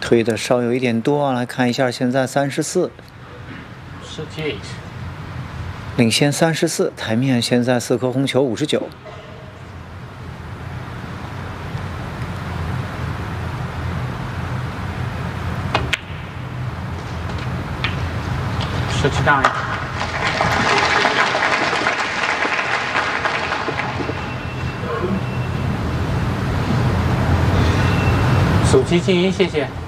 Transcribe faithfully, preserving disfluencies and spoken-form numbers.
推的稍有一点多，来看一下，现在三十四， thirty-eight， 领先三十四，台面现在四颗红球五十九。 thirty-nine，手机静音，谢谢。